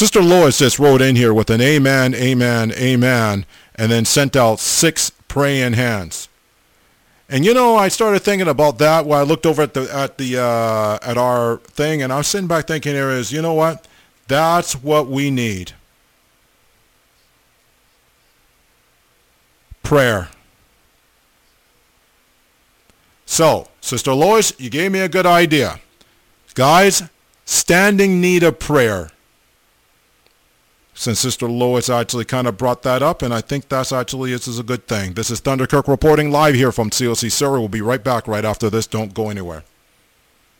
Sister Lois just wrote in here with an amen, amen, amen, and then sent out 6 praying hands. And I started thinking about that while I looked over at our thing, and I was sitting back thinking, you know what? That's what we need. Prayer. So, Sister Lois, you gave me a good idea. Guys, standing need of prayer. Since Sister Lois actually kind of brought that up, and I think this is a good thing. This is Thunder Kirk reporting live here from COC Surrey. We'll be right back right after this. Don't go anywhere.